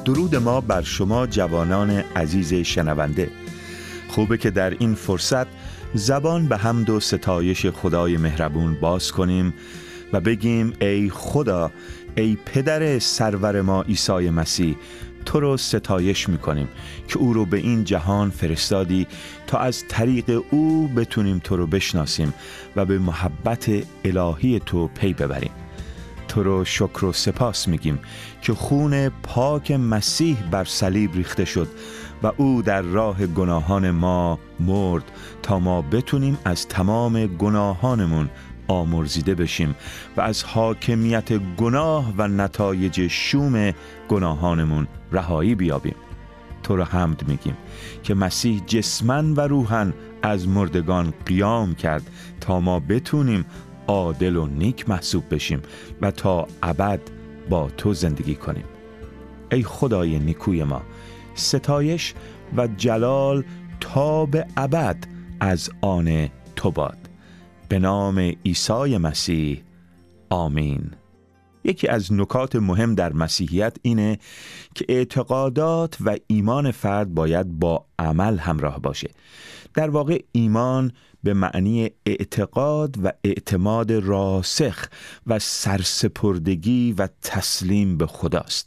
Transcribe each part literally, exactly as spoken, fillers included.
درود ما بر شما جوانان عزیز شنونده. خوبه که در این فرصت زبان به حمد و ستایش خدای مهربون باز کنیم و بگیم ای خدا، ای پدر سرور ما عیسی مسیح، تو رو ستایش میکنیم که او رو به این جهان فرستادی تا از طریق او بتونیم تو رو بشناسیم و به محبت الهی تو پی ببریم. تو رو شکر و سپاس میگیم که خون پاک مسیح بر صلیب ریخته شد و او در راه گناهان ما مرد تا ما بتونیم از تمام گناهانمون آمرزیده بشیم و از حاکمیت گناه و نتایج شوم گناهانمون رهایی بیابیم. تو رو حمد میگیم که مسیح جسماً و روحاً از مردگان قیام کرد تا ما بتونیم عادل و نیک محسوب بشیم و تا ابد با تو زندگی کنیم. ای خدای نیکوی ما، ستایش و جلال تا به ابد از آن تو باد. به نام عیسی مسیح، آمین. یکی از نکات مهم در مسیحیت اینه که اعتقادات و ایمان فرد باید با عمل همراه باشه. در واقع ایمان به معنی اعتقاد و اعتماد راسخ و سرسپردگی و تسلیم به خداست.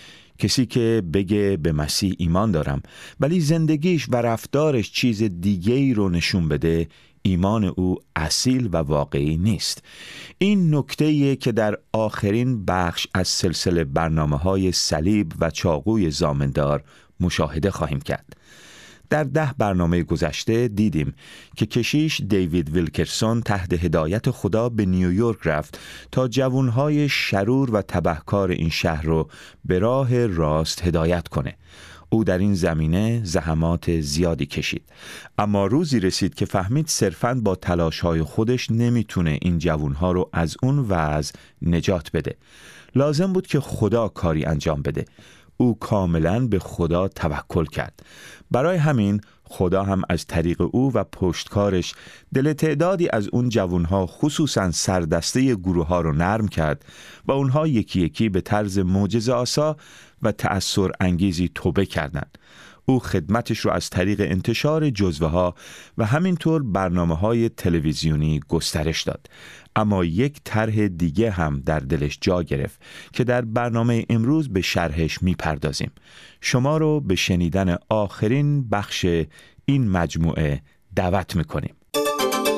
کسی که بگه به مسیح ایمان دارم ولی زندگیش و رفتارش چیز دیگه‌ای رو نشون بده، ایمان او اصیل و واقعی نیست. این نکته‌ایه که در آخرین بخش از سلسله برنامه‌های صلیب و چاقوی زامندار مشاهده خواهیم کرد. در ده برنامه گذشته دیدیم که کشیش دیوید ویلکرسون تحت هدایت خدا به نیویورک رفت تا جوانهای شرور و تبهکار این شهر رو به راه راست هدایت کنه. او در این زمینه زحمات زیادی کشید، اما روزی رسید که فهمید صرفاً با تلاش‌های خودش نمیتونه این جوانها رو از اون وضع نجات بده. لازم بود که خدا کاری انجام بده. او کاملاً به خدا توکل کرد. برای همین خدا هم از طریق او و پشتکارش دل تعدادی از اون جوانها، خصوصاً سردسته گروه ها رو نرم کرد و اونها یکی یکی به طرز معجزه‌آسا و تأثیر انگیزی توبه کردند. او خدمتش رو از طریق انتشار جزوه ها و همینطور برنامه های تلویزیونی گسترش داد. اما یک طرح دیگه هم در دلش جا گرفت که در برنامه امروز به شرحش میپردازیم. شما رو به شنیدن آخرین بخش این مجموعه دعوت میکنیم.